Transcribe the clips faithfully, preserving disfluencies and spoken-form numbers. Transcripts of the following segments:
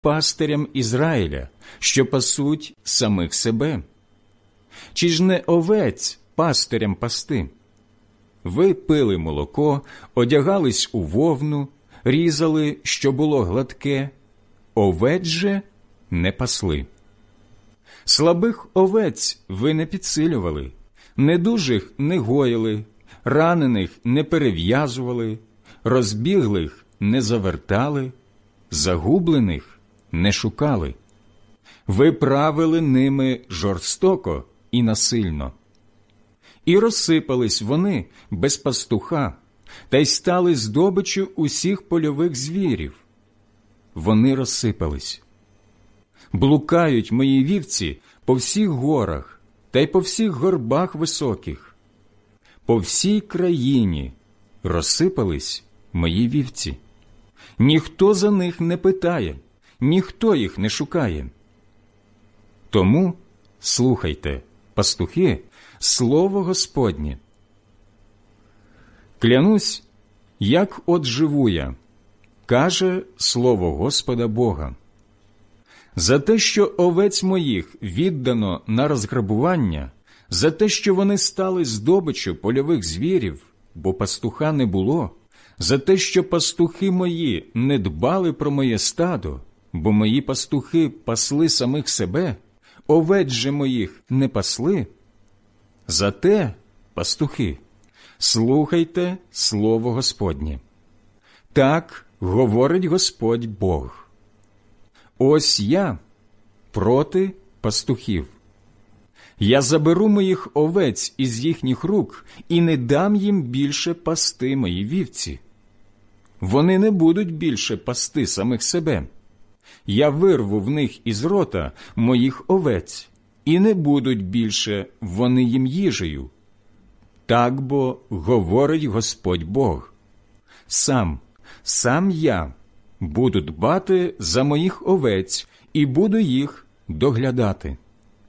пастирям Ізраїля, що пасуть самих себе? Чи ж не овець пастирям пасти? Ви пили молоко, одягались у вовну, різали, що було гладке, овець же не пасли. Слабих овець ви не підсилювали, недужих не гоїли, ранених не перев'язували, розбіглих не завертали, загублених не шукали. Ви правили ними жорстоко і насильно. І розсипались вони без пастуха, та й стали здобиччю усіх польових звірів. Вони розсипались. Блукають мої вівці по всіх горах та й по всіх горбах високих. По всій країні розсипались мої вівці. Ніхто за них не питає, ніхто їх не шукає. Тому слухайте, пастухи, слово Господнє. Клянусь, як от живу я, каже слово Господа Бога. За те, що овець моїх віддано на розграбування, за те, що вони стали здобиччю польових звірів, бо пастуха не було, за те, що пастухи мої не дбали про моє стадо, бо мої пастухи пасли самих себе, овець же моїх не пасли, за те, пастухи, слухайте слово Господнє. Так говорить Господь Бог. Ось я проти пастухів. Я заберу моїх овець із їхніх рук і не дам їм більше пасти мої вівці. Вони не будуть більше пасти самих себе. Я вирву в них із рота моїх овець, і не будуть більше вони їм їжею. Так бо говорить Господь Бог. Сам, сам я буду дбати за моїх овець і буду їх доглядати.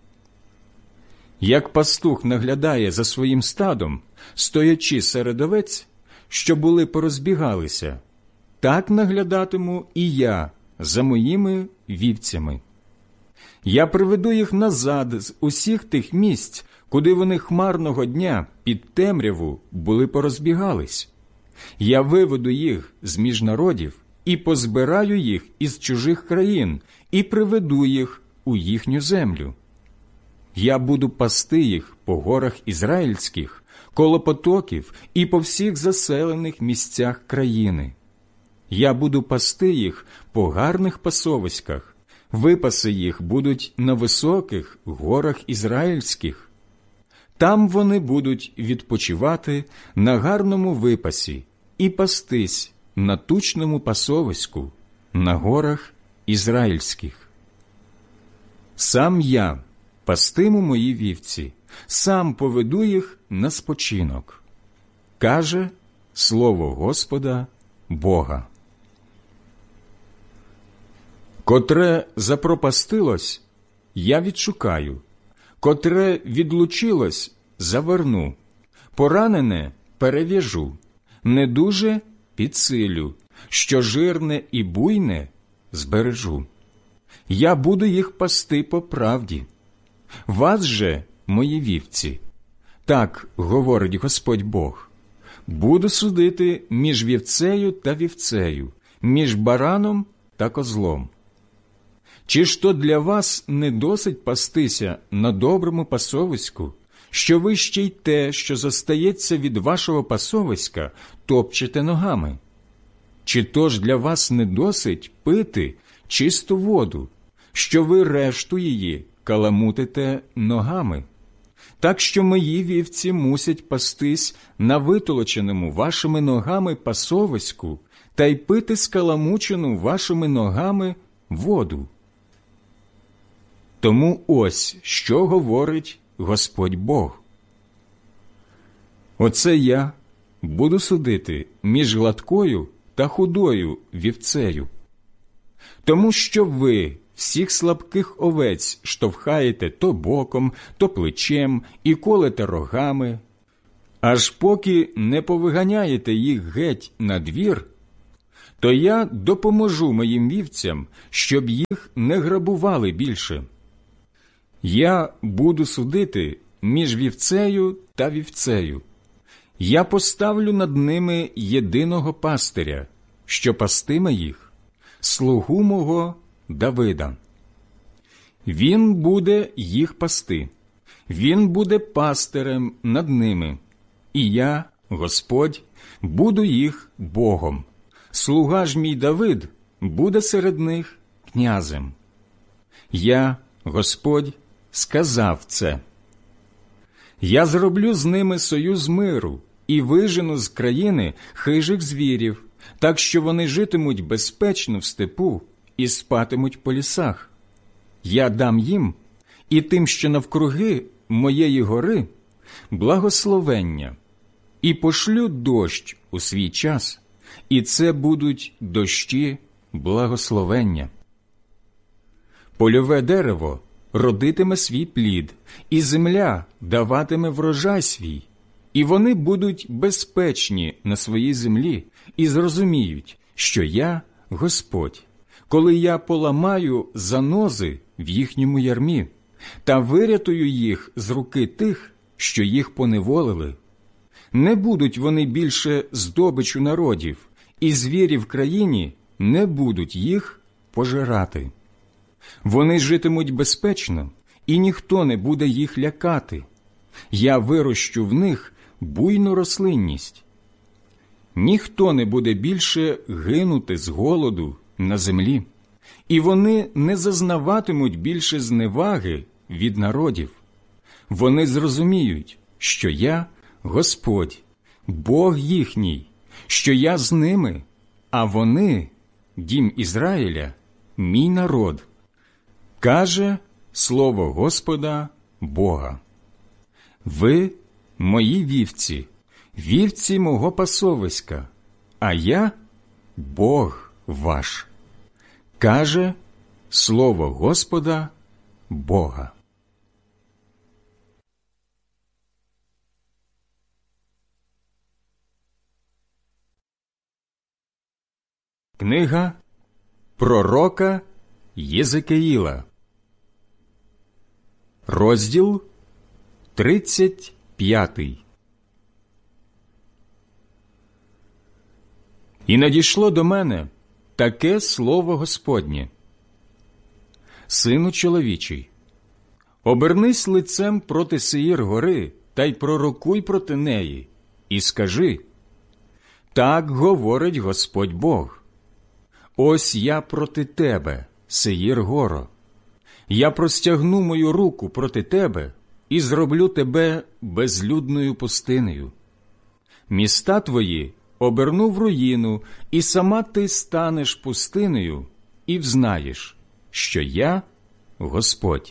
Як пастух наглядає за своїм стадом, стоячи серед овець, що були порозбігалися, так наглядатиму і я за моїми вівцями. Я приведу їх назад з усіх тих місць, куди вони хмарного дня під темряву були порозбігались. Я виведу їх з-між народів і позбираю їх із чужих країн і приведу їх у їхню землю. Я буду пасти їх по горах ізраїльських, коло потоків і по всіх заселених місцях країни. Я буду пасти їх по гарних пасовиськах, випаси їх будуть на високих горах ізраїльських. Там вони будуть відпочивати на гарному випасі і пастись на тучному пасовиську на горах ізраїльських. Сам я пастиму мої вівці, сам поведу їх на спочинок, каже слово Господа Бога. Котре запропастилось, я відшукаю, котре відлучилось, заверну, поранене перев'яжу, недуже підсилю, що жирне і буйне збережу. Я буду їх пасти по правді. Вас же, мої вівці, так говорить Господь Бог, буду судити між вівцею та вівцею, між бараном та козлом. Чи ж то для вас не досить пастися на доброму пасовиську, що ви ще й те, що зостається від вашого пасовиська, топчете ногами? Чи то ж для вас не досить пити чисту воду, що ви решту її каламутите ногами? Так що мої вівці мусять пастись на витолоченому вашими ногами пасовиську та й пити скаламучену вашими ногами воду. Тому ось, що говорить Господь Бог. Оце я буду судити між гладкою та худою вівцею. Тому що ви всіх слабких овець штовхаєте то боком, то плечем і колете рогами, аж поки не повиганяєте їх геть на двір, то я допоможу моїм вівцям, щоб їх не грабували більше. Я буду судити між вівцею та вівцею. Я поставлю над ними єдиного пастиря, що пастиме їх, слугу мого Давида. Він буде їх пасти, він буде пастирем над ними, і я, Господь, буду їх Богом. Слуга ж мій Давид буде серед них князем. Я, Господь, сказав це. Я зроблю з ними союз миру і вижену з країни хижих звірів, так що вони житимуть безпечно в степу і спатимуть по лісах. Я дам їм і тим, що навкруги моєї гори, благословення, і пошлю дощ у свій час, і це будуть дощі благословення. Польове дерево родитиме свій плід, і земля даватиме врожай свій, і вони будуть безпечні на своїй землі і зрозуміють, що я Господь, коли я поламаю занози в їхньому ярмі та вирятую їх з руки тих, що їх поневолили. Не будуть вони більше здобичу народів, і звірі в країні не будуть їх пожирати. Вони житимуть безпечно, і ніхто не буде їх лякати. Я вирощу в них буйну рослинність. Ніхто не буде більше гинути з голоду на землі, і вони не зазнаватимуть більше зневаги від народів. Вони зрозуміють, що я Господь, Бог їхній, що я з ними, а вони, дім Ізраїля, мій народ. Каже слово Господа Бога. Ви – мої вівці, вівці мого пасовиська, а я – Бог ваш. Каже слово Господа Бога. Книга пророка Єзекиїла, розділ тридцять п'ятий. І надійшло до мене таке слово Господнє. Сину чоловічий, обернись лицем проти Сеїр гори та й пророкуй проти неї, і скажи: так говорить Господь Бог. Ось я проти тебе, Сеїр горо. Я простягну мою руку проти тебе і зроблю тебе безлюдною пустинею. Міста твої оберну в руїну, і сама ти станеш пустинею, і взнаєш, що я Господь.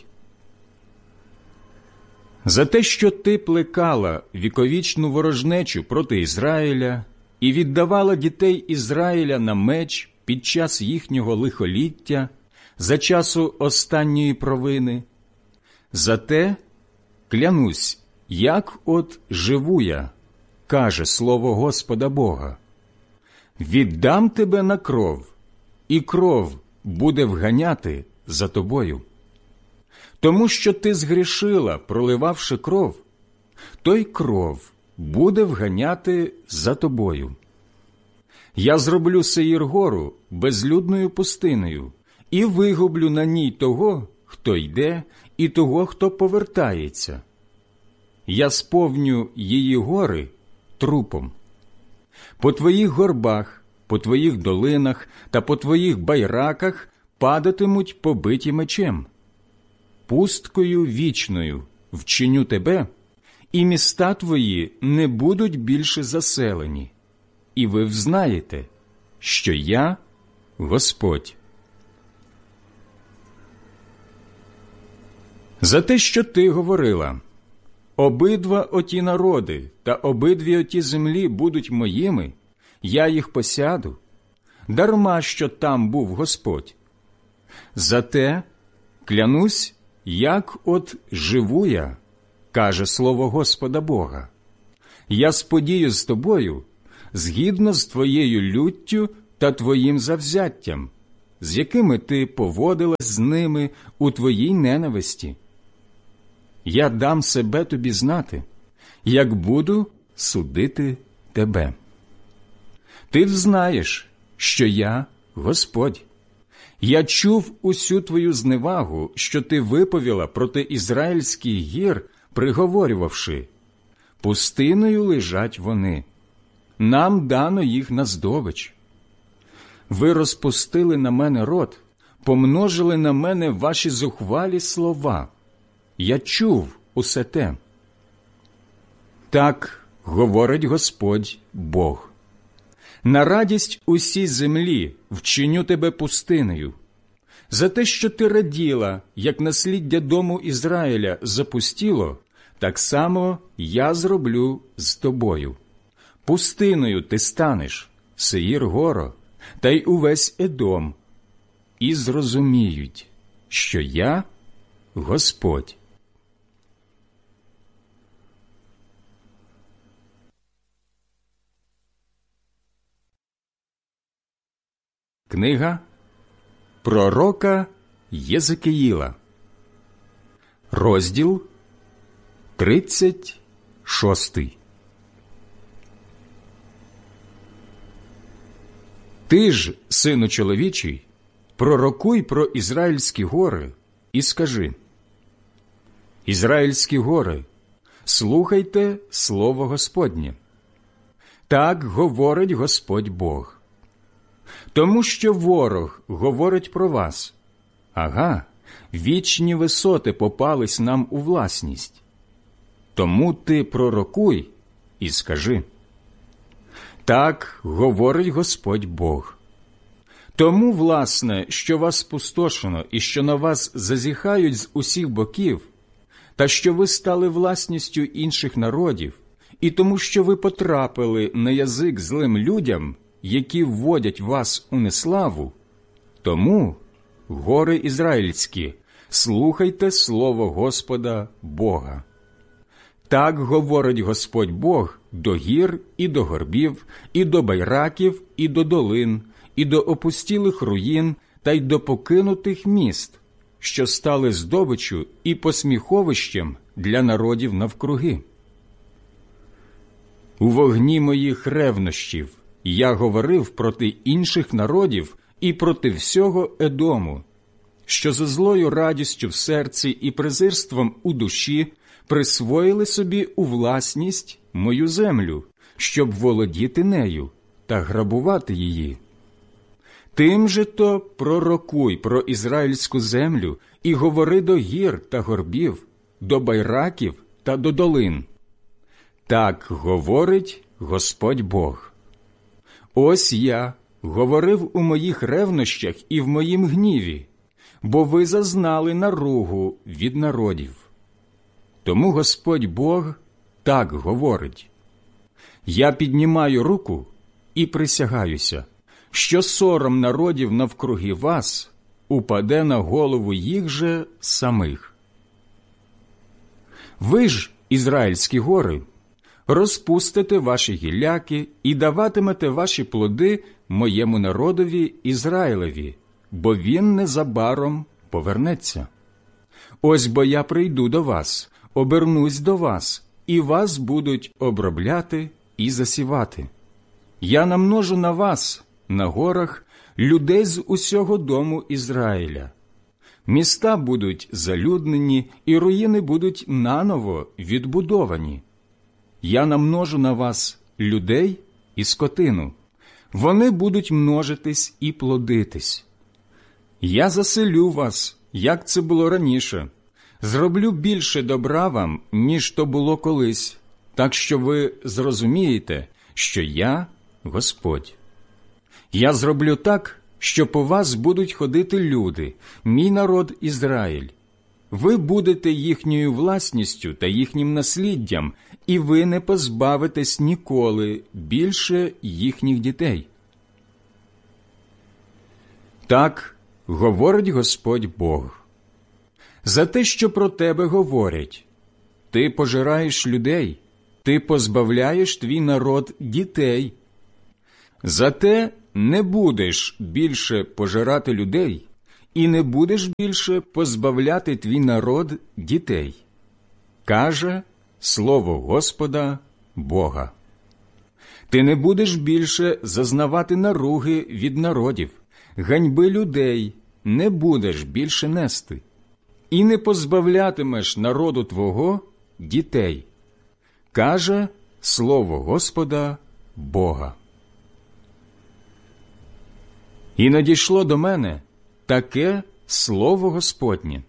За те, що ти плекала віковічну ворожнечу проти Ізраїля і віддавала дітей Ізраїля на меч під час їхнього лихоліття, за часу останньої провини, зате, клянусь, як от живу я, каже слово Господа Бога, віддам тебе на кров, і кров буде вганяти за тобою. Тому що ти згрішила, проливавши кров, то й кров буде вганяти за тобою. Я зроблю Сеїр гору безлюдною пустинею і вигублю на ній того, хто йде, і того, хто повертається. Я сповню її гори трупом. По твоїх горбах, по твоїх долинах та по твоїх байраках падатимуть побиті мечем. Пусткою вічною вчиню тебе, і міста твої не будуть більше заселені. І ви взнаєте, що я Господь. За те, що ти говорила, обидва оті народи та обидві оті землі будуть моїми, я їх посяду, дарма, що там був Господь. Зате, клянусь, як от живу я, каже слово Господа Бога, я сподію з тобою, згідно з твоєю люттю та твоїм завзяттям, з якими ти поводилась з ними у твоїй ненависті. Я дам себе тобі знати, як буду судити тебе. Ти взнаєш, що я Господь. Я чув усю твою зневагу, що ти виповіла проти ізраїльських гір, приговорювавши: пустиною лежать вони, нам дано їх на здобич. Ви розпустили на мене рот, помножили на мене ваші зухвалі слова. Я чув усе те. Так говорить Господь Бог. На радість усій землі вчиню тебе пустинею. За те, що ти раділа, як насліддя дому Ізраїля запустіло, так само я зроблю з тобою. Пустиною ти станеш, Сеїр-горо, та й увесь Едом, і зрозуміють, що я Господь. Книга пророка Єзекіїла, розділ тридцять шостий. Ти ж, сину чоловічий, пророкуй про Ізраїльські гори і скажи: Ізраїльські гори, слухайте слово Господнє. Так говорить Господь Бог. Тому що ворог говорить про вас: ага, вічні висоти попались нам у власність. Тому ти пророкуй і скажи: так говорить Господь Бог. Тому, власне, що вас спустошено і що на вас зазіхають з усіх боків, та що ви стали власністю інших народів, і тому, що ви потрапили на язик злим людям, які вводять вас у неславу, тому, гори ізраїльські, слухайте слово Господа Бога. Так говорить Господь Бог до гір і до горбів, і до байраків, і до долин, і до опустілих руїн, та й до покинутих міст, що стали здобиччю і посміховищем для народів навкруги. У вогні моїх ревнощів я говорив проти інших народів і проти всього Едому, що зо злою радістю в серці і презирством у душі присвоїли собі у власність мою землю, щоб володіти нею та грабувати її. Тим же то пророкуй про ізраїльську землю і говори до гір та горбів, до байраків та до долин. Так говорить Господь Бог. Ось я говорив у моїх ревнощах і в моїм гніві, бо ви зазнали наругу від народів. Тому Господь Бог так говорить: я піднімаю руку і присягаюся, що сором народів навкруги вас упаде на голову їх же самих. Ви ж, Ізраїльські гори, розпустите ваші гілляки і даватимете ваші плоди моєму народові Ізраїлеві, бо він незабаром повернеться. Ось бо я прийду до вас, обернусь до вас, і вас будуть обробляти і засівати. Я намножу на вас, на горах, людей з усього дому Ізраїля. Міста будуть залюднені, і руїни будуть наново відбудовані. Я намножу на вас людей і скотину. Вони будуть множитись і плодитись. Я заселю вас, як це було раніше. Зроблю більше добра вам, ніж то було колись, так що ви зрозумієте, що я Господь. Я зроблю так, що по вас будуть ходити люди, мій народ Ізраїль. Ви будете їхньою власністю та їхнім насліддям, і ви не позбавитесь ніколи більше їхніх дітей. Так говорить Господь Бог. За те, що про тебе говорять: ти пожираєш людей, ти позбавляєш твій народ дітей. За те, не будеш більше пожирати людей, і не будеш більше позбавляти твій народ дітей, каже слово Господа Бога. Ти не будеш більше зазнавати наруги від народів, ганьби людей не будеш більше нести, і не позбавлятимеш народу твого дітей, каже слово Господа Бога. І надійшло до мене таке слово Господнє.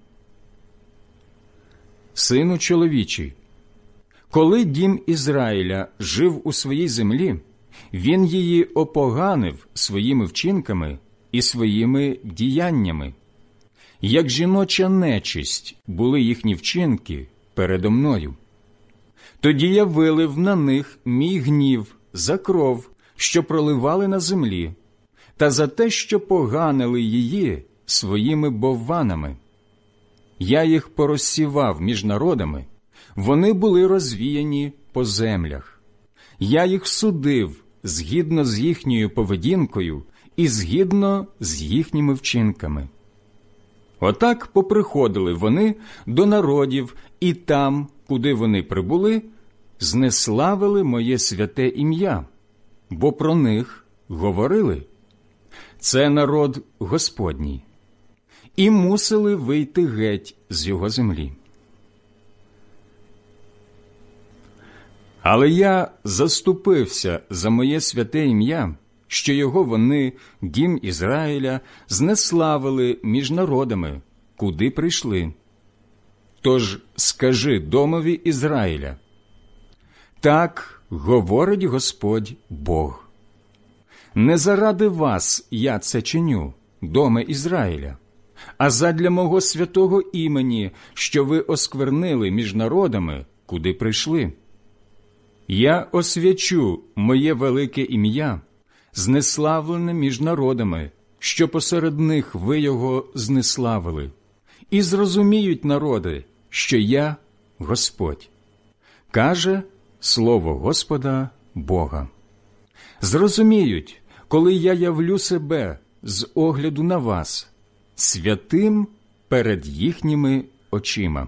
Сину чоловічий, коли дім Ізраїля жив у своїй землі, він її опоганив своїми вчинками і своїми діяннями. Як жіноча нечисть були їхні вчинки передо мною. Тоді я вилив на них мій гнів за кров, що проливали на землі, та за те, що поганили її своїми бовванами. Я їх порозсівав між народами, вони були розвіяні по землях. Я їх судив згідно з їхньою поведінкою і згідно з їхніми вчинками. Отак поприходили вони до народів, і там, куди вони прибули, знеславили моє святе ім'я, бо про них говорили: це народ Господній, і мусили вийти геть з його землі. Але я заступився за моє святе ім'я, що його вони, дім Ізраїля, знеславили між народами, куди прийшли. Тож скажи домові Ізраїля: так говорить Господь Бог. Не заради вас я це чиню, доме Ізраїля, а задля мого святого імені, що ви осквернили між народами, куди прийшли. Я освячу моє велике ім'я, знеславлене між народами, що посеред них ви його знеславили, і зрозуміють народи, що я Господь, каже слово Господа Бога. Зрозуміють, коли я явлю себе з огляду на вас, святим перед їхніми очима.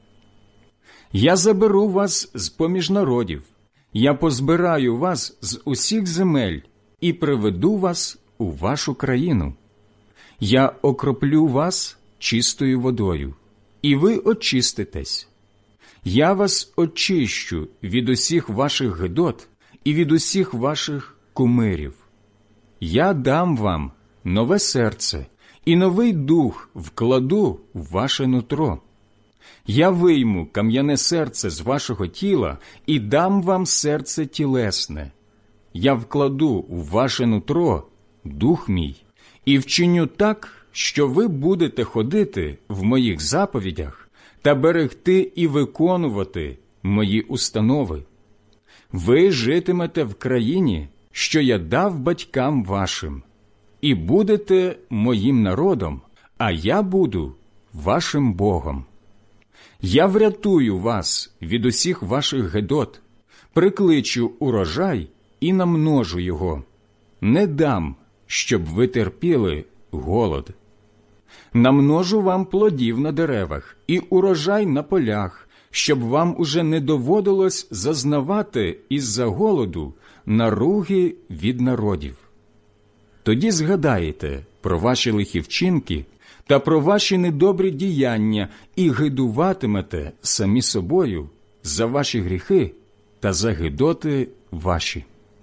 Я заберу вас з-поміж народів, я позбираю вас з усіх земель і приведу вас у вашу країну. Я окроплю вас чистою водою, і ви очиститесь. Я вас очищу від усіх ваших гидот і від усіх ваших кумирів. Я дам вам нове серце, і новий дух вкладу в ваше нутро. Я вийму кам'яне серце з вашого тіла і дам вам серце тілесне. Я вкладу у ваше нутро дух мій і вчиню так, що ви будете ходити в моїх заповідях та берегти і виконувати мої установи. Ви житимете в країні, що я дав батькам вашим, і будете моїм народом, а я буду вашим Богом. Я врятую вас від усіх ваших гидот, прикличу урожай і намножу його. Не дам, щоб ви терпіли голод. Намножу вам плодів на деревах і урожай на полях, щоб вам уже не доводилось зазнавати із-за голоду наруги від народів. Тоді згадаєте про ваші лихі вчинки та про ваші недобрі діяння і гидуватимете самі собою за ваші гріхи та за гидоти ваші.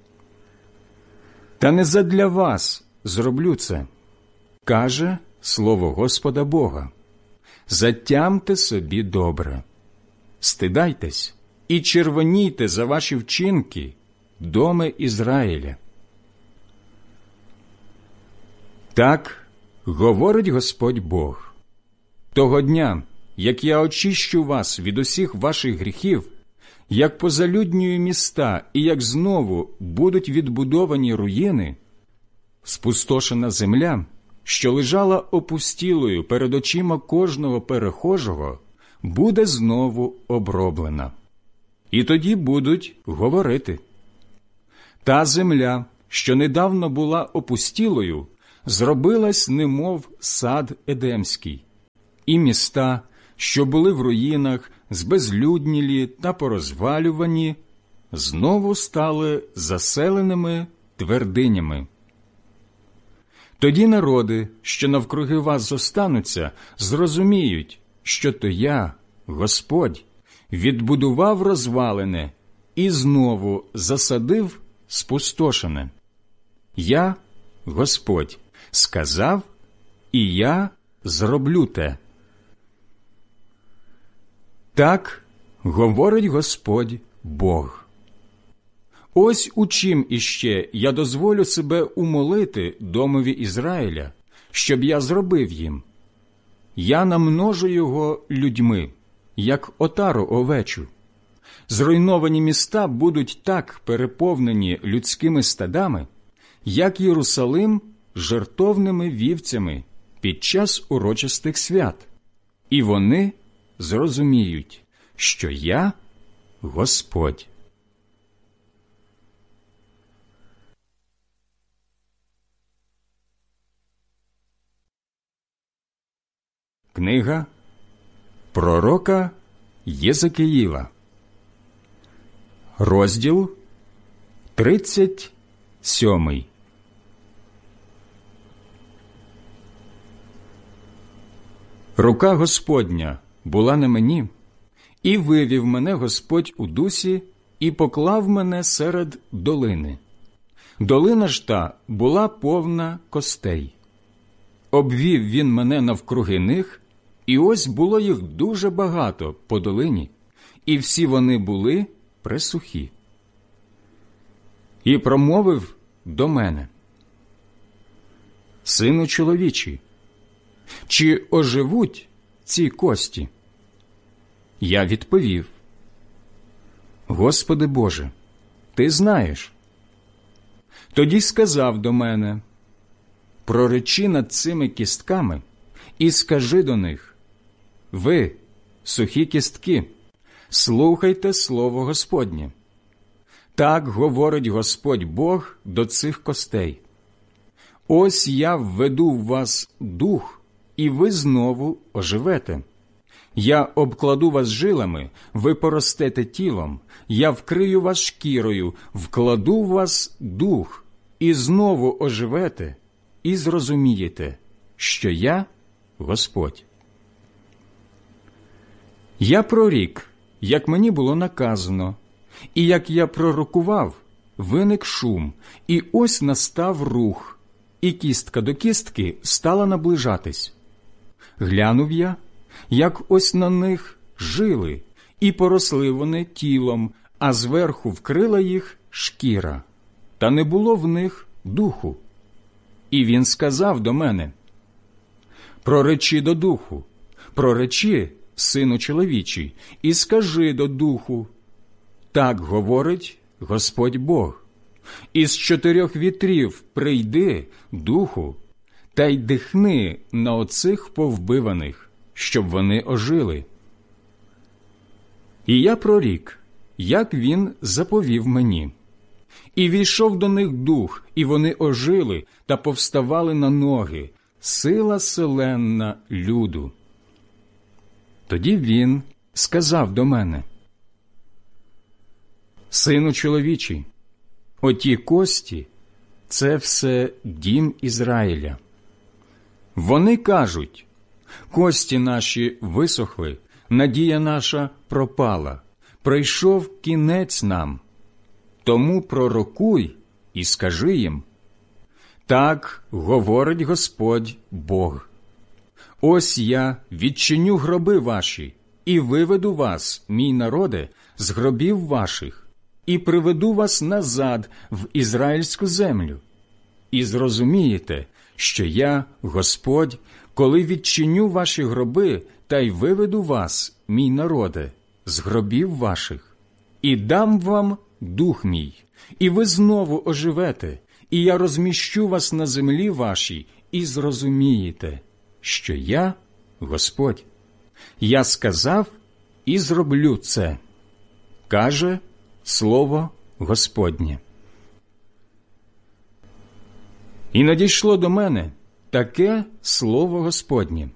Та не задля вас зроблю це, каже слово Господа Бога. Затямте собі добре. Стидайтесь і червонійте за ваші вчинки, доме Ізраїля. Так говорить Господь Бог: того дня, як я очищу вас від усіх ваших гріхів, як позалюднюю міста і як знову будуть відбудовані руїни, спустошена земля, що лежала опустілою перед очима кожного перехожого, буде знову оброблена. І тоді будуть говорити: та земля, що недавно була опустілою, зробилась немов сад Едемський, і міста, що були в руїнах, збезлюднілі та порозвалювані, знову стали заселеними твердинями. Тоді народи, що навкруги вас зостануться, зрозуміють, що то я, Господь, відбудував розвалене і знову засадив спустошене. Я, Господь, сказав, і я зроблю те. Так говорить Господь Бог. Ось у чим іще я дозволю себе умолити домові Ізраїля, щоб я зробив їм. Я намножу його людьми, як отару овечу. Зруйновані міста будуть так переповнені людськими стадами, як Єрусалим жертовними вівцями під час урочистих свят. І вони зрозуміють, що я Господь. Книга пророка Єзекіїла, розділ тридцять сьомий. Рука Господня була на мені, і вивів мене Господь у дусі, і поклав мене серед долини. Долина ж та була повна костей. Обвів він мене навкруги них, і ось було їх дуже багато по долині, і всі вони були пресухі. І промовив до мене: «Сину чоловічий, чи оживуть ці кості?» Я відповів: «Господи Боже, ти знаєш». Тоді сказав до мене: «Проречи над цими кістками і скажи до них: ви, сухі кістки, слухайте слово Господнє. Так говорить Господь Бог до цих костей. Ось я введу в вас дух, і ви знову оживете. Я обкладу вас жилами, ви поростете тілом, я вкрию вас шкірою, вкладу в вас дух, і знову оживете, і зрозумієте, що я Господь». Я прорік, як мені було наказано, і як я пророкував, виник шум, і ось настав рух, і кістка до кістки стала наближатись. Глянув я, як ось на них жили, і поросли вони тілом, а зверху вкрила їх шкіра, та не було в них духу. І він сказав до мене: «Проречи до духу, проречи, сину чоловічий, і скажи до духу: так говорить Господь Бог. Із чотирьох вітрів прийди, духу, та й дихни на оцих повбиваних, щоб вони ожили». І я прорік, як він заповів мені. І війшов до них дух, і вони ожили та повставали на ноги, сила селенна люду. Тоді він сказав до мене: «Сину чоловічий, оті кості – це все дім Ізраїля. Вони кажуть: кості наші висохли, надія наша пропала, прийшов кінець нам. Тому пророкуй і скажи їм: так говорить Господь Бог. Ось я відчиню гроби ваші і виведу вас, мій народе, з гробів ваших, і приведу вас назад в ізраїльську землю. І зрозумієте, що я, Господь, коли відчиню ваші гроби та й виведу вас, мій народе, з гробів ваших, і дам вам дух мій, і ви знову оживете, і я розміщу вас на землі вашій, і зрозумієте, що я Господь. Я сказав і зроблю це, каже слово Господнє». І надійшло до мене таке слово Господнє.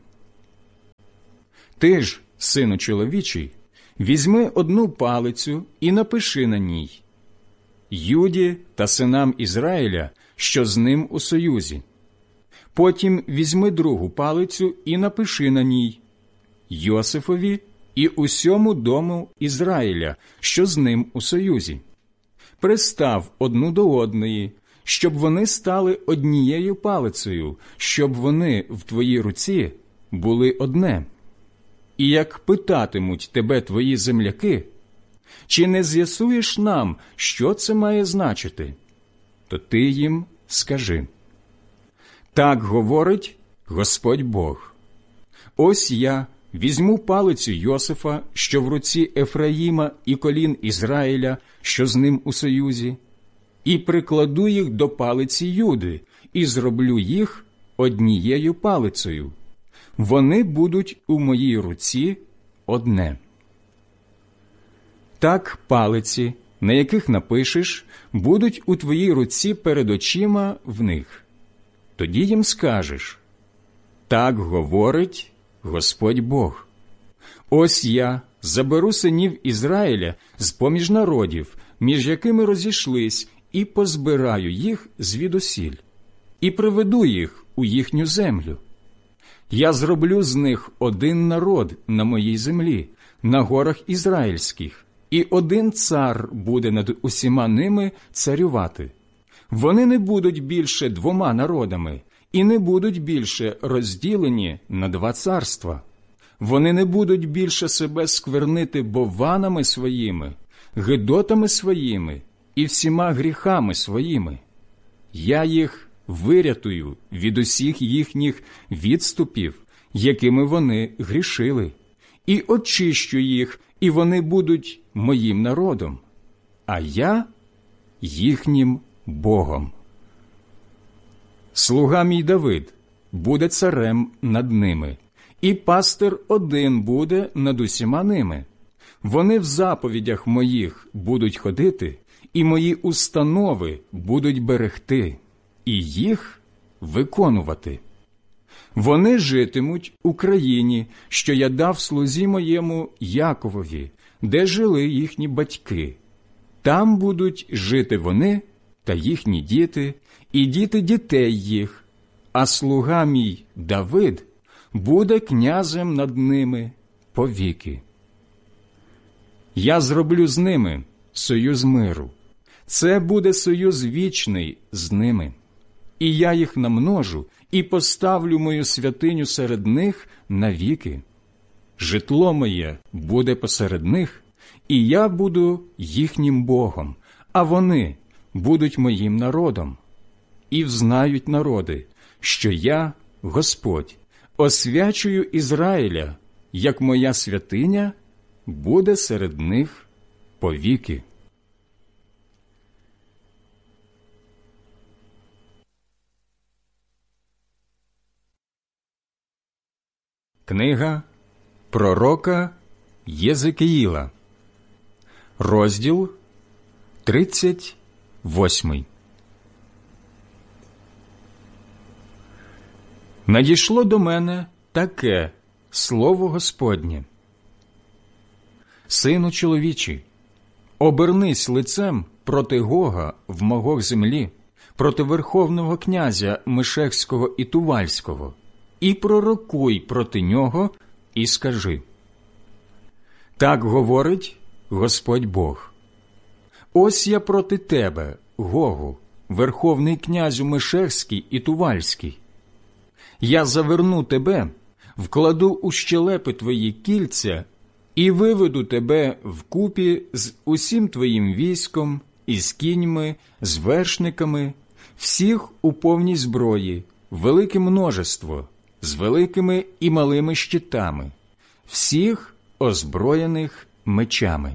Ти ж, сину чоловічий, візьми одну палицю і напиши на ній: Юді та синам Ізраїля, що з ним у союзі. Потім візьми другу палицю і напиши на ній: Йосифові і усьому дому Ізраїля, що з ним у союзі. Пристав одну до одної, щоб вони стали однією палицею, щоб вони в твоїй руці були одне. І як питатимуть тебе твої земляки: чи не з'ясуєш нам, що це має значити? То ти їм скажи: так говорить Господь Бог. Ось я візьму палицю Йосифа, що в руці Ефраїма, і колін Ізраїля, що з ним у союзі, і прикладу їх до палиці Юди, і зроблю їх однією палицею. Вони будуть у моїй руці одне. Так палиці, на яких напишеш, будуть у твоїй руці перед очима в них. Тоді їм скажеш: так говорить Господь Бог. Ось я заберу синів Ізраїля з-поміж народів, між якими розійшлись, і позбираю їх звідусіль, і приведу їх у їхню землю. Я зроблю з них один народ на моїй землі, на горах ізраїльських, і один цар буде над усіма ними царювати. Вони не будуть більше двома народами, і не будуть більше розділені на два царства. Вони не будуть більше себе сквернити бованами своїми, гидотами своїми і всіма гріхами своїми. Я їх вирятую від усіх їхніх відступів, якими вони грішили, і очищу їх, і вони будуть моїм народом, а я їхнім Богом. Слуга мій Давид буде царем над ними, і пастир один буде над усіма ними. Вони в заповідях моїх будуть ходити, і мої установи будуть берегти, і їх виконувати. Вони житимуть у країні, що я дав слузі моєму Яковові, де жили їхні батьки. Там будуть жити вони та їхні діти, і діти дітей їх, а слуга мій Давид буде князем над ними повіки. Я зроблю з ними союз миру. Це буде союз вічний з ними. І я їх намножу і поставлю мою святиню серед них навіки. Житло моє буде посеред них, і я буду їхнім Богом, а вони будуть моїм народом. І взнають народи, що я, Господь, освячую Ізраїля, як моя святиня буде серед них повіки. Книга пророка Єзекіїла, розділ тридцять восьмий. Надійшло до мене таке слово Господнє: Сину чоловічий, обернись лицем проти Гога в Магог землі, проти верховного князя Мешехського і Тувальського, і пророкуй проти нього, і скажи: так говорить Господь Бог. Ось я проти тебе, Гогу, верховний князю Мешехський і Тувальський. Я заверну тебе, вкладу у щелепи твої кільця і виведу тебе вкупі з усім твоїм військом, із кіньми, з вершниками, всіх у повній зброї, велике множество, з великими і малими щитами, всіх озброєних мечами.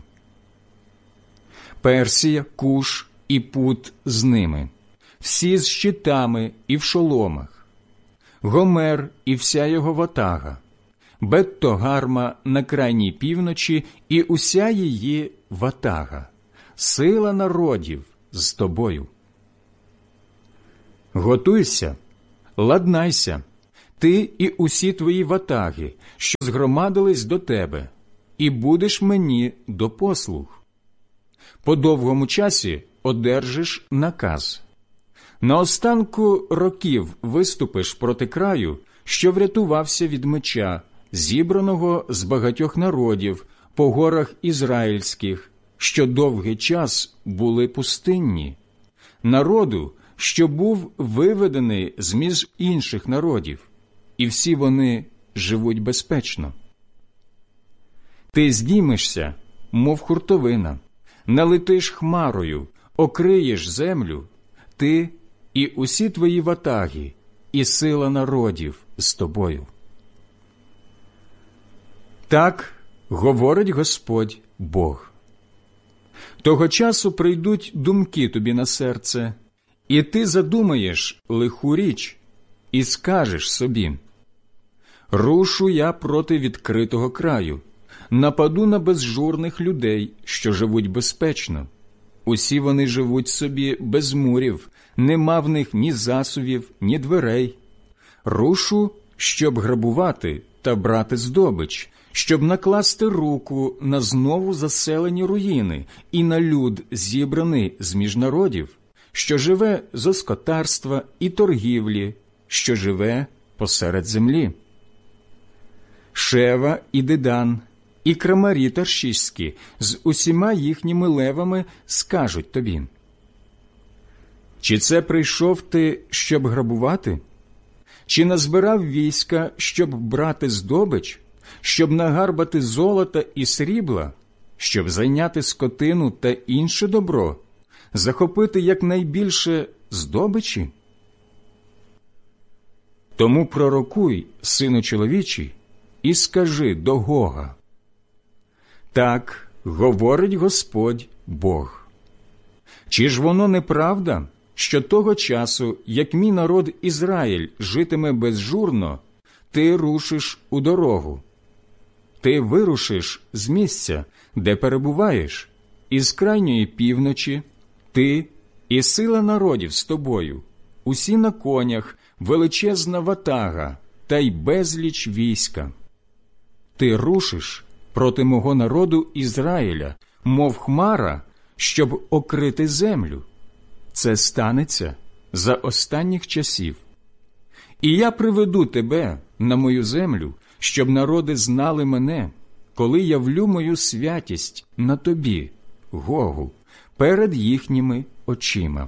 Персія, Куш і Пут з ними, всі з щитами і в шоломах, Гомер і вся його ватага, Бет-Тогарма на крайній півночі і уся її ватага, сила народів з тобою. Готуйся, ладнайся, ти і усі твої ватаги, що згромадились до тебе, і будеш мені до послуг. По довгому часі одержиш наказ. На останку років виступиш проти краю, що врятувався від меча, зібраного з багатьох народів по горах ізраїльських, що довгий час були пустинні, народу, що був виведений з-між інших народів, і всі вони живуть безпечно. Ти здіймешся, мов хуртовина, налетиш хмарою, окриєш землю, ти і усі твої ватаги, і сила народів з тобою. Так говорить Господь Бог. Того часу прийдуть думки тобі на серце, і ти задумаєш лиху річ, і скажеш собі: рушу я проти відкритого краю, нападу на безжурних людей, що живуть безпечно. Усі вони живуть собі без мурів, нема в них ні засувів, ні дверей. Рушу, щоб грабувати та брати здобич, щоб накласти руку на знову заселені руїни і на люд, зібраний з-між народів, що живе зо скотарства і торгівлі, що живе посеред землі. Шева і Дедан, і крамарі таршиські з усіма їхніми левами скажуть тобі: чи це прийшов ти, щоб грабувати? Чи назбирав війська, щоб брати здобич, щоб нагарбати золота і срібла, щоб зайняти скотину та інше добро, захопити якнайбільше здобичі? Тому пророкуй, сину чоловічий, і скажи до Гога: так говорить Господь Бог. Чи ж воно неправда, що того часу, як мій народ Ізраїль житиме безжурно, ти рушиш у дорогу? Ти вирушиш з місця, де перебуваєш, із крайньої півночі, ти і сила народів з тобою, усі на конях, величезна ватага та й безліч війська. Ти рушиш проти мого народу Ізраїля, мов хмара, щоб окрити землю. Це станеться за останніх часів. І я приведу тебе на мою землю, щоб народи знали мене, коли явлю мою святість на тобі, Гогу, перед їхніми очима.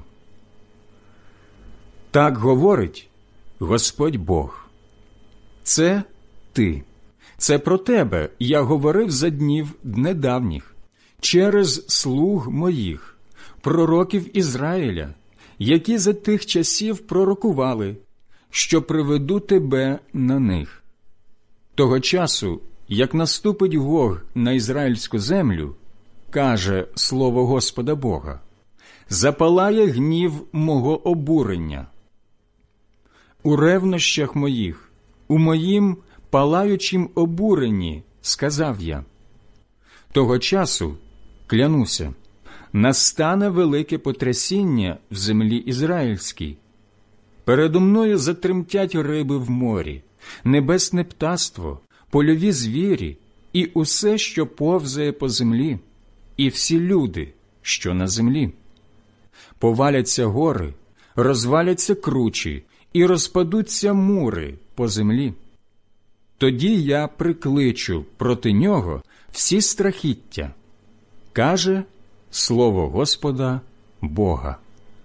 Так говорить Господь Бог. Це ти. Це про тебе я говорив за днів недавніх, через слуг моїх, пророків Ізраїля, які за тих часів пророкували, що приведу тебе на них. Того часу, як наступить Гог на ізраїльську землю, каже слово Господа Бога, запалає гнів мого обурення. У ревнощах моїх, у моїм палаючім обуренні, сказав я. Того часу, клянуся, настане велике потрясіння в землі ізраїльській. Передо мною затремтять риби в морі, небесне птаство, польові звірі і усе, що повзає по землі, і всі люди, що на землі. Поваляться гори, розваляться кручі і розпадуться мури по землі. Тоді я прикличу проти нього всі страхіття, каже слово Господа Бога.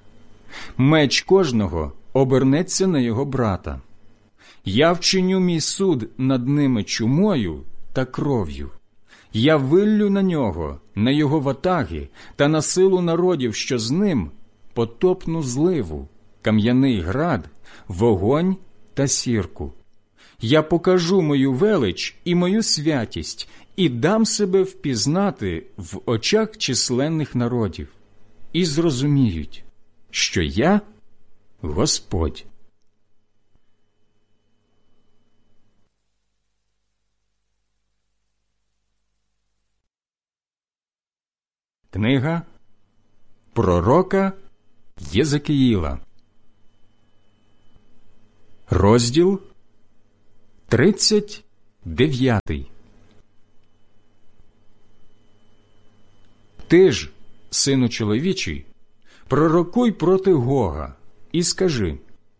Меч кожного обернеться на його брата. Я вчиню мій суд над ними чумою та кров'ю. Я виллю на нього, на його ватаги та на силу народів, що з ним, потопну зливу, кам'яний град, вогонь та сірку. Я покажу мою велич і мою святість, і дам себе впізнати в очах численних народів, і зрозуміють, що я – Господь. Книга пророка Єзекіїла, Розділ тридцять дев'ятий. Ти ж, сину чоловічий, пророкуй проти Гога і скажи: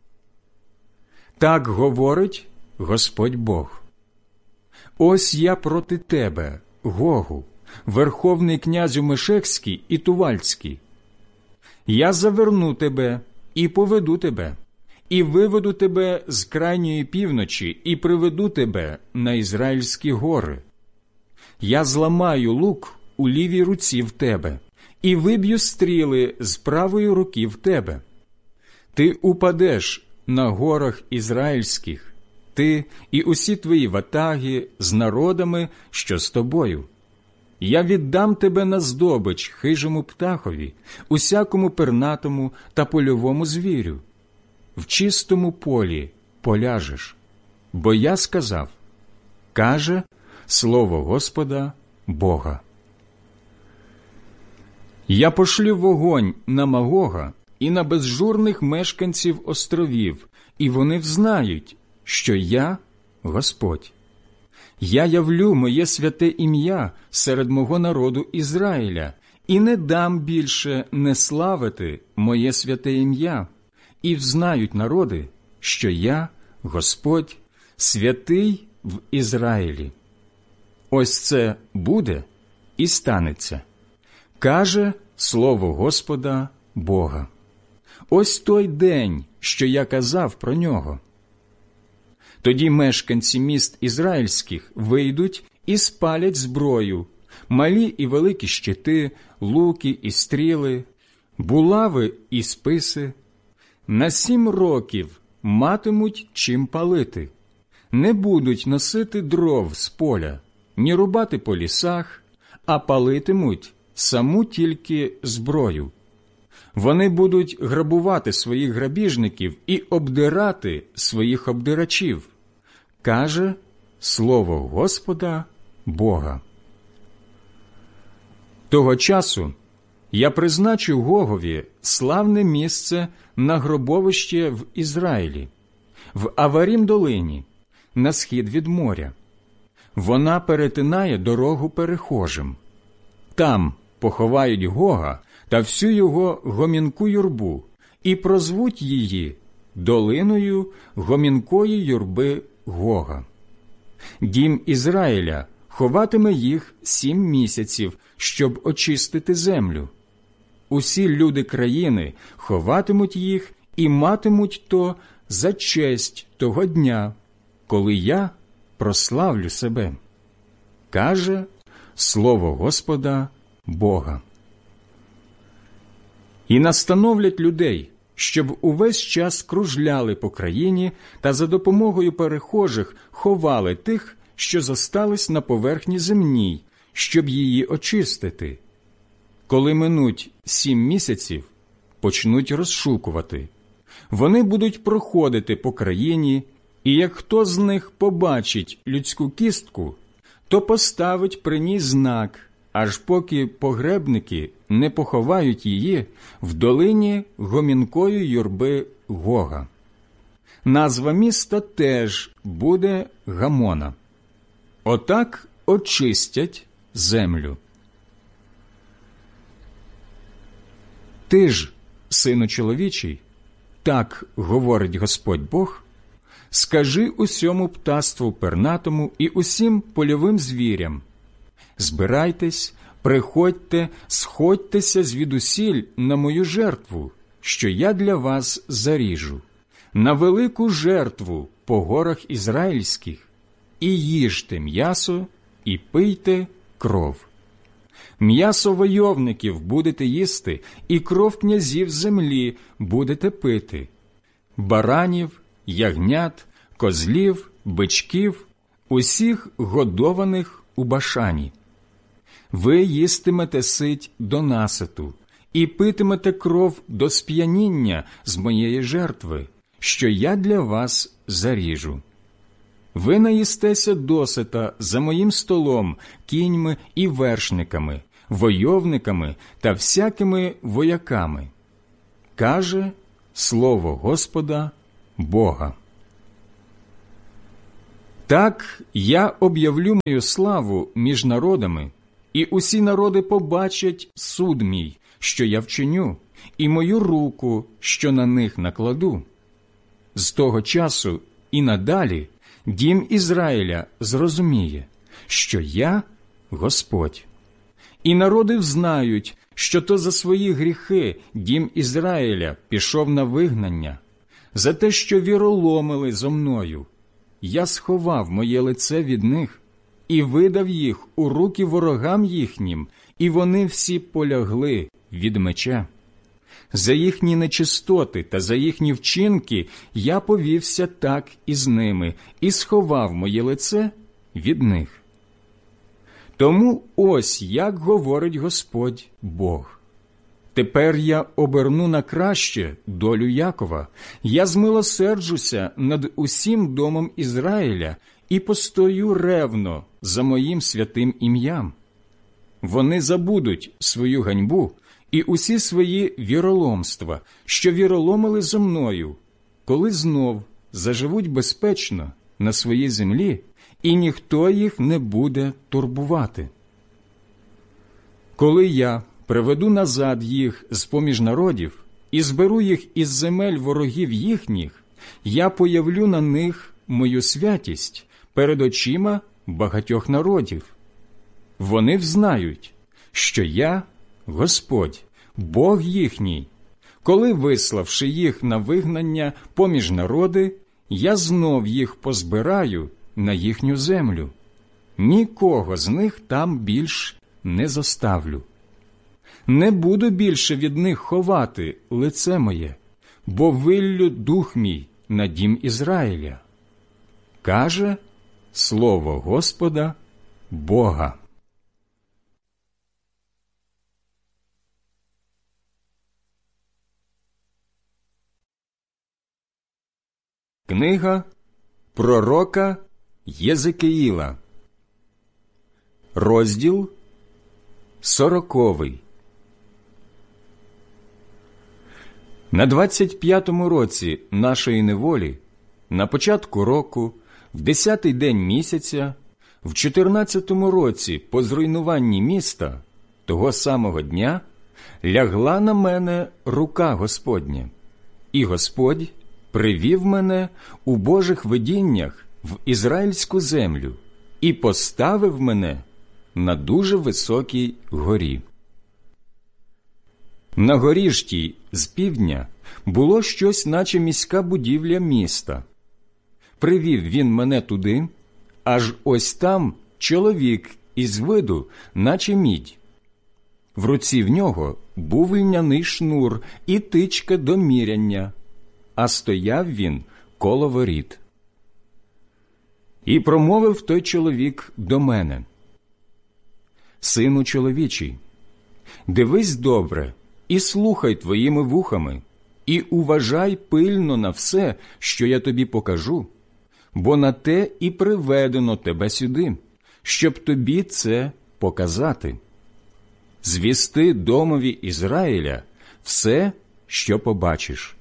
так говорить Господь Бог. Ось я проти тебе, Гогу, верховний князю Мешекський і Тувальський. Я заверну тебе і поведу тебе, і виведу тебе з крайньої півночі, і приведу тебе на Ізраїльські гори. Я зламаю лук у лівій руці в тебе, і виб'ю стріли з правої руки в тебе. Ти упадеш на горах ізраїльських, ти і усі твої ватаги з народами, що з тобою. Я віддам тебе на здобич хижому птахові, усякому пернатому та польовому звірю. В чистому полі поляжеш, бо я сказав, каже слово Господа Бога. Я пошлю вогонь на Магога і на безжурних мешканців островів, і вони взнають, що я Господь. Я явлю моє святе ім'я серед мого народу Ізраїля, і не дам більше не славити моє святе ім'я, і взнають народи, що я, Господь, святий в Ізраїлі. Ось це буде і станеться, каже слово Господа Бога. Ось той день, що я казав про нього. Тоді мешканці міст ізраїльських вийдуть і спалять зброю, малі і великі щити, луки і стріли, булави і списи. На сім років матимуть чим палити, не будуть носити дров з поля, ні рубати по лісах, а палитимуть саму тільки зброю. Вони будуть грабувати своїх грабіжників і обдирати своїх обдирачів, каже слово Господа Бога. Того часу я призначу Гогові славне місце на гробовище в Ізраїлі, в Аварім-долині, на схід від моря. Вона перетинає дорогу перехожим. Там поховають Гога та всю його гомінку юрбу, і прозвуть її долиною гомінкої юрби Гога. Дім Ізраїля ховатиме їх сім місяців, щоб очистити землю. Усі люди країни ховатимуть їх і матимуть то за честь того дня, коли я прославлю себе, каже слово Господа Бога. І настановлять людей, щоб увесь час кружляли по країні та за допомогою перехожих ховали тих, що зостались на поверхні земній, щоб її очистити. Коли минуть сім місяців, почнуть розшукувати. Вони будуть проходити по країні, і як хто з них побачить людську кістку, то поставить при ній знак, аж поки погребники не поховають її в долині гомінкої юрби Гога. Назва міста теж буде Гамона. Отак очистять землю. Ти ж, сину чоловічий, так говорить Господь Бог, скажи усьому птаству пернатому і усім польовим звірям: збирайтесь, приходьте, сходьтеся звідусіль на мою жертву, що я для вас заріжу, на велику жертву по горах ізраїльських, і їжте м'ясо, і пийте кров. М'ясо войовників будете їсти, і кров князів землі будете пити, баранів, ягнят, козлів, бичків, усіх годованих у Башані. Ви їстимете сить до наситу, і питимете кров до сп'яніння з моєї жертви, що я для вас заріжу. Ви наїстеся досита за моїм столом кіньми і вершниками, войовниками та всякими вояками, каже слово Господа Бога. Так я об'явлю мою славу між народами, і усі народи побачать суд мій, що я вчиню, і мою руку, що на них накладу. З того часу і надалі дім Ізраїля зрозуміє, що я Господь. І народи взнають, що то за свої гріхи дім Ізраїля пішов на вигнання, за те, що віроломили зо мною. Я сховав моє лице від них і видав їх у руки ворогам їхнім, і вони всі полягли від меча. За їхні нечистоти та за їхні вчинки я повівся так із ними і сховав моє лице від них. Тому ось як говорить Господь Бог. Тепер я оберну на краще долю Якова, я змилосерджуся над усім домом Ізраїля і постою ревно за моїм святим ім'ям. Вони забудуть свою ганьбу і усі свої віроломства, що віроломили зо мною, коли знов заживуть безпечно на своїй землі, і ніхто їх не буде турбувати. Коли я приведу назад їх з-поміж народів і зберу їх із земель ворогів їхніх, я появлю на них мою святість перед очима багатьох народів. Вони взнають, що я Господь, Бог їхній, коли, виславши їх на вигнання поміж народи, я знов їх позбираю на їхню землю. Нікого з них там більш не зоставлю. Не буду більше від них ховати лице моє, бо виллю дух мій на дім Ізраїля. Каже слово Господа Бога. Книга пророка Єзекіїла, розділ сороковий. На двадцять п'ятому році нашої неволі, на початку року, в десятий день місяця, в чотирнадцятому році по зруйнуванні міста, того самого дня, лягла на мене рука Господня, і Господь привів мене у Божих видіннях в ізраїльську землю і поставив мене на дуже високій горі. На горі ж тій з півдня було щось, наче міська будівля міста. Привів він мене туди, аж ось там чоловік із виду, наче мідь. В руці в нього був льняний шнур і тичка до міряння, а стояв він коло воріт. І промовив той чоловік до мене: «Сину чоловічий, дивись добре і слухай твоїми вухами, і уважай пильно на все, що я тобі покажу, бо на те і приведено тебе сюди, щоб тобі це показати. Звісти домові Ізраїля все, що побачиш».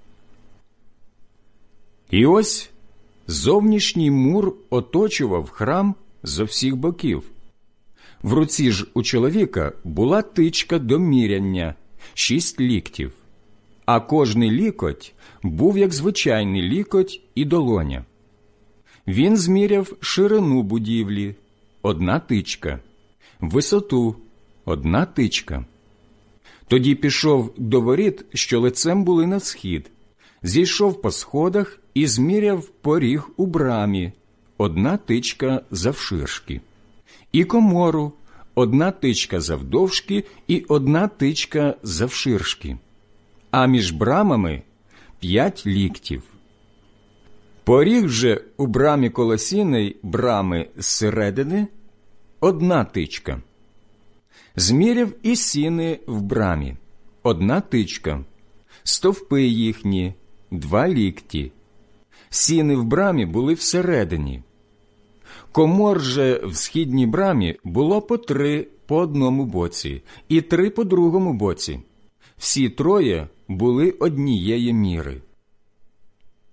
І ось зовнішній мур оточував храм зо всіх боків. В руці ж у чоловіка була тичка до міряння, шість ліктів, а кожний лікоть був як звичайний лікоть і долоня. Він зміряв ширину будівлі – одна тичка, висоту – одна тичка. Тоді пішов до воріт, що лицем були на схід, зійшов по сходах і зміряв поріг у брамі – одна тичка завширшки, і комору – одна тичка завдовжки і одна тичка завширшки, а між брамами – п'ять ліктів. Поріг же у брамі колосіної брами зсередини – одна тичка. Зміряв і сіни в брамі – одна тичка, стовпи їхні – два лікті. Сіни в брамі були всередині. Комор же в східній брамі було по три по одному боці і три по другому боці. Всі троє були однієї міри.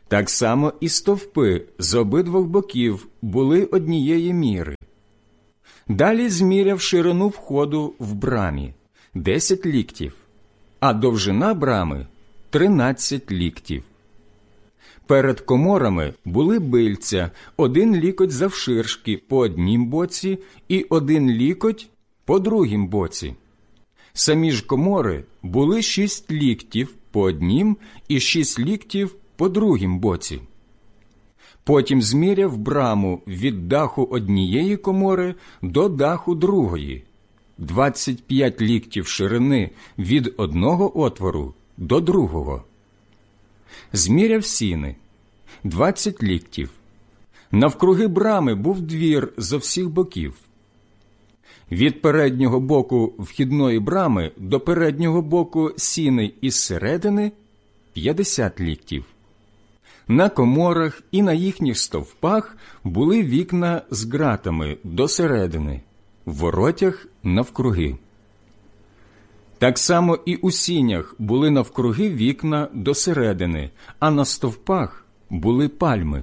Так само і стовпи з обидвох боків були однієї міри. Далі зміряв ширину входу в брамі – десять ліктів, а довжина брами – тринадцять ліктів. Перед коморами були бильця, один лікоть завширшки по однім боці і один лікоть по другім боці. Самі ж комори були шість ліктів по однім і шість ліктів по другім боці. Потім зміряв браму від даху однієї комори до даху другої, двадцять п'ять ліктів ширини від одного отвору до другого. Зміряв сіни – двадцять ліктів. Навкруги брами був двір зо всіх боків. Від переднього боку вхідної брами до переднього боку сіни із середини – п'ятдесят ліктів. На коморах і на їхніх стовпах були вікна з ґратами до середини, в воротях навкруги. Так само і у сінях були навкруги вікна до середини, а на стовпах були пальми.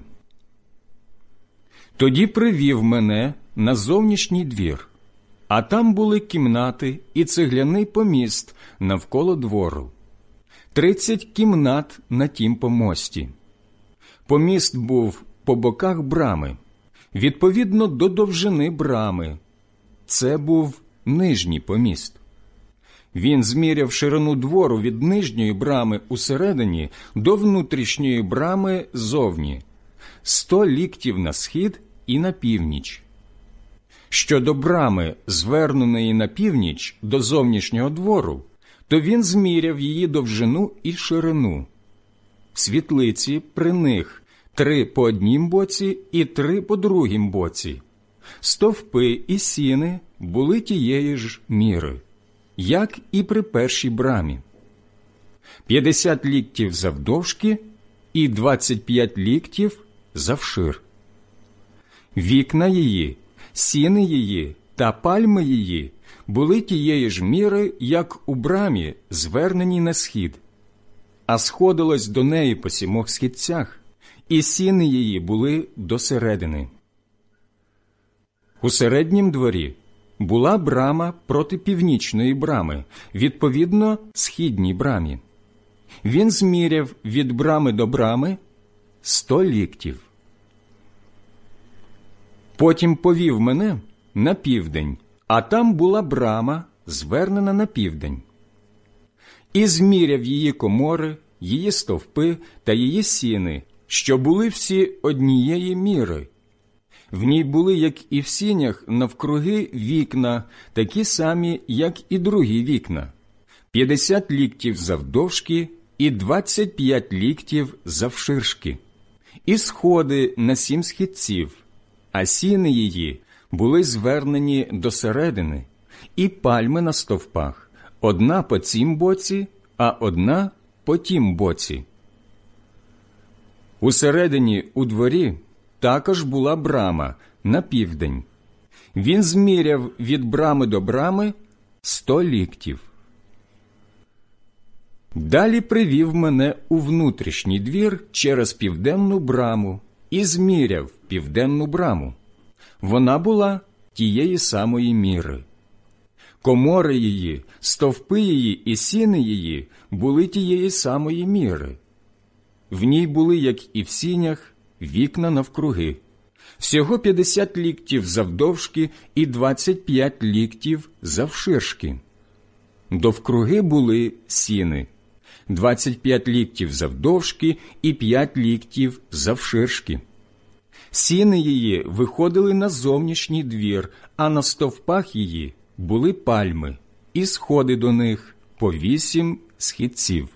Тоді привів мене на зовнішній двір, а там були кімнати і цегляний поміст навколо двору. Тридцять кімнат на тім помості. Поміст був по боках брами, відповідно до довжини брами. Це був нижній поміст. Він зміряв ширину двору від нижньої брами усередині до внутрішньої брами зовні – сто ліктів на схід і на північ. Щодо брами, зверненої на північ до зовнішнього двору, то він зміряв її довжину і ширину. Світлиці при них три по однім боці і три по другім боці. Стовпи і сіни були тієї ж міри, як і при першій брамі. П'ятдесят ліктів завдовжки і двадцять п'ять ліктів завшир. Вікна її, сіни її та пальми її були тієї ж міри, як у брамі, зверненій на схід, а сходилось до неї по сімох східцях, і сіни її були до середини. У середнім дворі була брама проти північної брами, відповідно східній брамі. Він зміряв від брами до брами сто ліктів. Потім повів мене на південь, а там була брама, звернена на південь. І зміряв її комори, її стовпи та її сіни, що були всі однієї міри. В ній були, як і в сінях, навкруги вікна, такі самі, як і другі вікна, п'ятдесят ліктів завдовжки і двадцять п'ять ліктів завширшки, і сходи на сім східців, а сіни її були звернені до середини, і пальми на стовпах, одна по цім боці, а одна по тім боці. Усередині у дворі також була брама на південь. Він зміряв від брами до брами сто ліктів. Далі привів мене у внутрішній двір через південну браму і зміряв південну браму. Вона була тієї самої міри. Комори її, стовпи її і сіни її були тієї самої міри. В ній були, як і в сінях, вікна навкруги. Всього п'ятдесят ліктів завдовжки і двадцять п'ять ліктів завширшки. Довкруги були сіни. двадцять п'ять ліктів завдовжки і п'ять ліктів завширшки. Сіни її виходили на зовнішній двір, а на стовпах її були пальми, і сходи до них по вісім східців.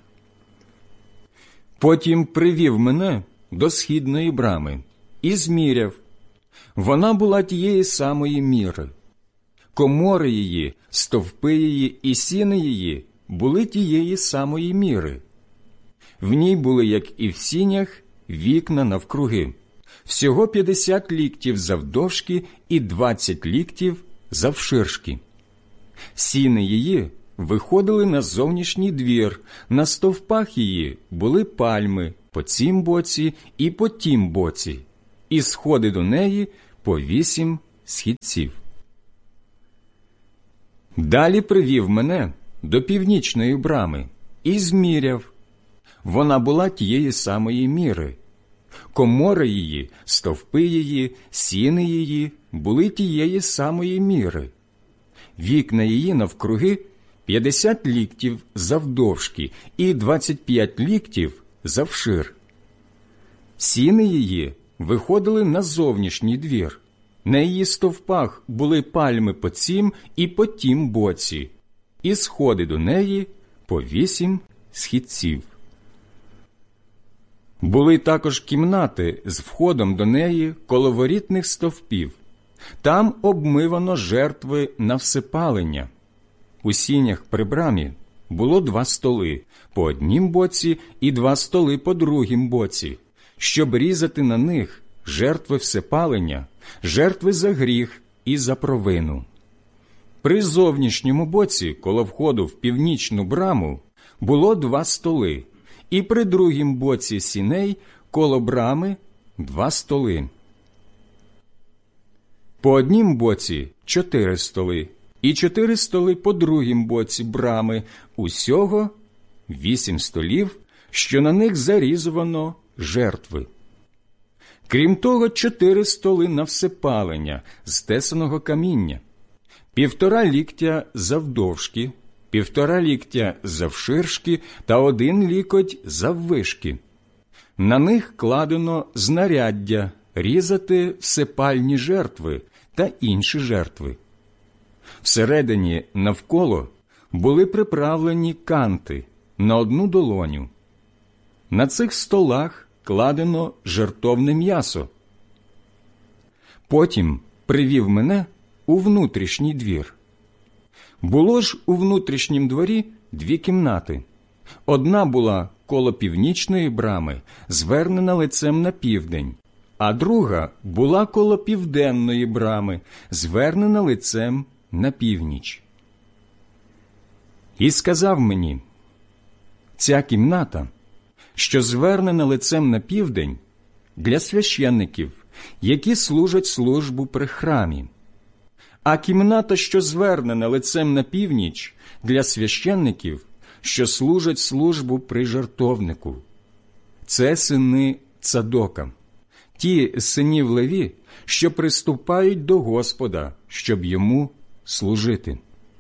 Потім привів мене до східної брами і зміряв. Вона була тієї самої міри. Комори її, стовпи її і сіни її були тієї самої міри. В ній були, як і в сінях, вікна навкруги. Всього п'ятдесят ліктів завдовжки і двадцять ліктів завширшки. Сіни її виходили на зовнішній двір, на стовпах її були пальми по по цім боці і по тім боці, і сходи до неї по вісім східців. Далі привів мене до північної брами і зміряв. Вона була тієї самої міри. Комори її, стовпи її, сіни її були тієї самої міри. Вікна її навкруги п'ятдесят ліктів завдовжки і двадцять п'ять ліктів завшир. Сіни її виходили на зовнішній двір. На її стовпах були пальми по цім і по тім боці, і сходи до неї по вісім східців. Були також кімнати з входом до неї коло ворітних стовпів. Там обмивано жертви на всепалення. У сінях при брамі було два столи по однім боці і два столи по другім боці, щоб різати на них жертви всепалення, жертви за гріх і за провину. При зовнішньому боці, коло входу в північну браму, було два столи, і при другім боці сіней, коло брами, два столи. По однім боці чотири столи, і чотири столи по другім боці брами, усього вісім столів, що на них зарізувано жертви. Крім того, чотири столи на всепалення з тесаного каміння, півтора ліктя завдовжки, півтора ліктя завширшки та один лікоть заввишки. На них кладено знаряддя різати всепальні жертви та інші жертви. Всередині навколо були приправлені канти на одну долоню. На цих столах кладено жертовне м'ясо. Потім привів мене у внутрішній двір. Було ж у внутрішнім дворі дві кімнати. Одна була коло північної брами, звернена лицем на південь, а друга була коло південної брами, звернена лицем на північ. І сказав мені: ця кімната, що звернена лицем на південь, для священників, які служать службу при храмі, а кімната, що звернена лицем на північ, для священників, що служать службу при жертовнику. Це сини Цадока, ті з синів Леві, що приступають до Господа, щоб йому служити.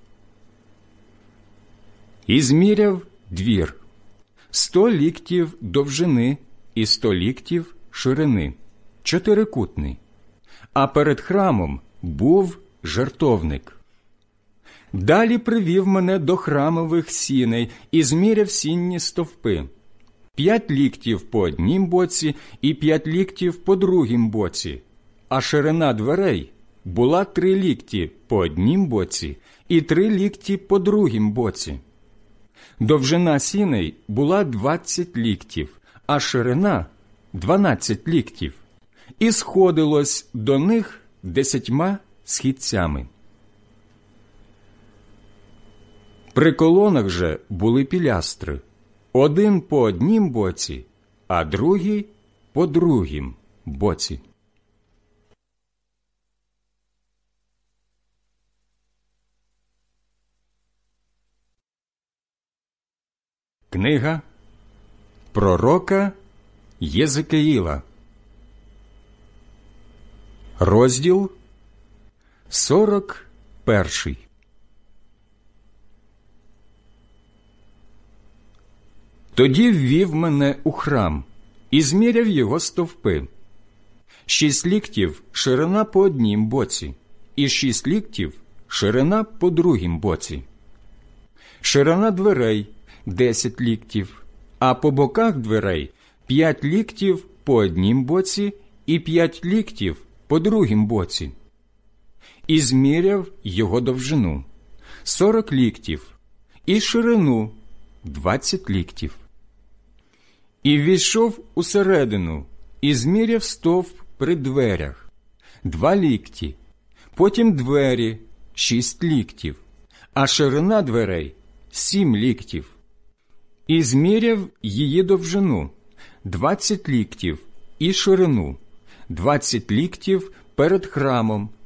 І зміряв двір, сто ліктів довжини і сто ліктів ширини, чотирикутний, а перед храмом був жертовник. Далі привів мене до храмових сіней і зміряв сінні стовпи, п'ять ліктів по однім боці і п'ять ліктів по другім боці, а ширина дверей була три лікті по однім боці і три лікті по другім боці. Довжина сіней була двадцять ліктів, а ширина – дванадцять ліктів, і сходилось до них десятьма східцями. При колонах же були пілястри, один по однім боці, а другий по другім боці. Книга пророка Єзекиїла, розділ сорок перший. Тоді ввів мене у храм і зміряв його стовпи. Шість ліктів ширина по однім боці, і шість ліктів ширина по другім боці. Ширина дверей – десять ліктів, а по боках дверей – п'ять ліктів по однім боці і п'ять ліктів по другім боці. І зміряв його довжину – сорок ліктів, і ширину – двадцять ліктів. І ввійшов усередину, і зміряв стовп при дверях – два лікті, потім двері – шість ліктів, а ширина дверей – сім ліктів. І зміряв її довжину двадцять ліктів і ширину, двадцять ліктів перед храмом